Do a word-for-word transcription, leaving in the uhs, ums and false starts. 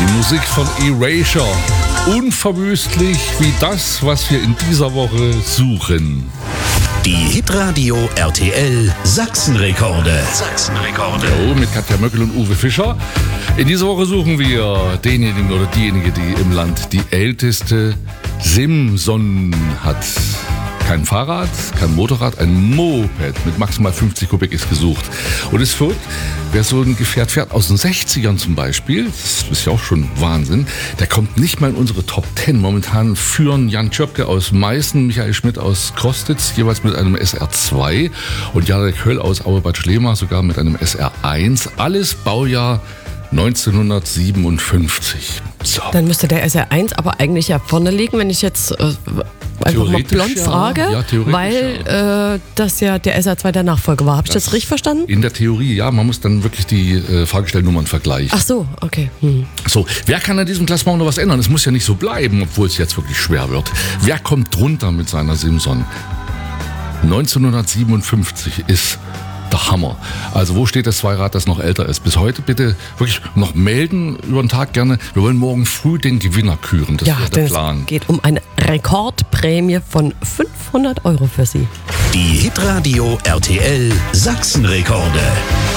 Musik von Erasure. Unverwüstlich wie das, was wir in dieser Woche suchen. Die Hitradio R T L Sachsenrekorde. Sachsenrekorde. Oh, mit Katja Möckel und Uwe Fischer. In dieser Woche suchen wir denjenigen oder diejenige, die im Land die älteste Simson hat. Kein Fahrrad, kein Motorrad, ein Moped mit maximal fünfzig Kubik ist gesucht. Und es ist verrückt, wer so ein Gefährt fährt, aus den sechzigern zum Beispiel, das ist ja auch schon Wahnsinn, der kommt nicht mal in unsere Top zehn. Momentan führen Jan Tschöpke aus Meißen, Michael Schmidt aus Kostitz, jeweils mit einem S R zwei und Jarek Höll aus Auerbad Schlema sogar mit einem S R eins. Alles Baujahr neunzehnhundertsiebenundfünfzig. So. Dann müsste der S R eins aber eigentlich ja vorne liegen, wenn ich jetzt äh, einfach mal blond ja. frage, Ja, weil ja. äh, das ja der S R zwei der Nachfolger war. Habe ich das, das richtig verstanden? In der Theorie, ja. Man muss dann wirklich die äh, Fahrgestellnummern vergleichen. Ach so, okay. Hm. So, wer kann an diesem Klassement noch was ändern? Es muss ja nicht so bleiben, obwohl es jetzt wirklich schwer wird. Wer kommt drunter mit seiner Simson? neunzehnhundertsiebenundfünfzig ist der Hammer. Also wo steht das Zweirad, das noch älter ist? Bis heute bitte wirklich noch melden über den Tag gerne. Wir wollen morgen früh den Gewinner küren. Das ja, wäre der das Plan. Geht um eine Rekordprämie von fünfhundert Euro für Sie. Die Hitradio R T L Sachsenrekorde.